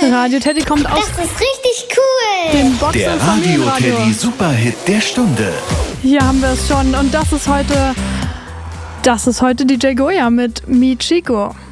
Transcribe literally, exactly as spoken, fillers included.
Radio Teddy kommt aus Das ist richtig cool. dem Box- Der und Radio Familienradio. Teddy Superhit der Stunde. Hier haben wir es schon und das ist heute, das ist heute D J Goya mit Michiko.